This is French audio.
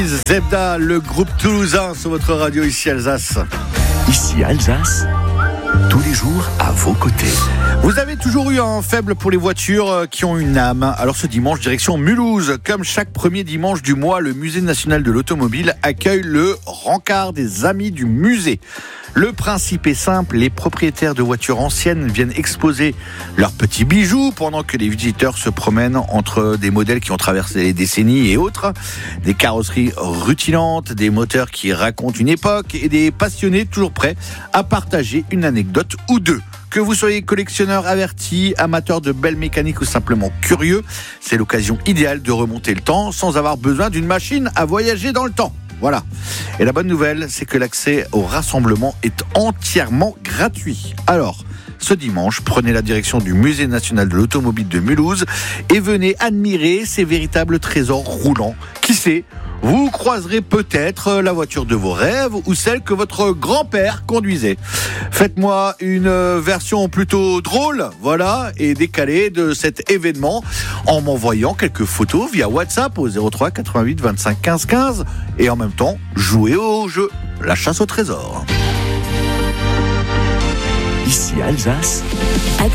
Zebda, le groupe toulousain sur votre radio ici Alsace. Ici Alsace, tous les jours à vos côtés. Vous avez toujours eu un faible pour les voitures qui ont une âme. Alors ce dimanche, direction Mulhouse. Comme chaque premier dimanche du mois, le Musée national de l'automobile accueille le rencard des amis du musée. Le principe est simple, les propriétaires de voitures anciennes viennent exposer leurs petits bijoux pendant que les visiteurs se promènent entre des modèles qui ont traversé les décennies et autres, des carrosseries rutilantes, des moteurs qui racontent une époque et des passionnés toujours prêts à partager une anecdote ou deux. Que vous soyez collectionneur averti, amateur de belles mécaniques ou simplement curieux, c'est l'occasion idéale de remonter le temps sans avoir besoin d'une machine à voyager dans le temps. Voilà. Et la bonne nouvelle, c'est que l'accès au rassemblement est entièrement gratuit. Alors, ce dimanche, prenez la direction du Musée national de l'automobile de Mulhouse et venez admirer ces véritables trésors roulants. Qui sait, vous croiserez peut-être la voiture de vos rêves ou celle que votre grand-père conduisait. Faites-moi une version plutôt drôle, voilà, et décalée de cet événement en m'envoyant quelques photos via WhatsApp au 03 88 25 15 15 et en même temps, jouez au jeu, la chasse au trésor. Ici Alsace.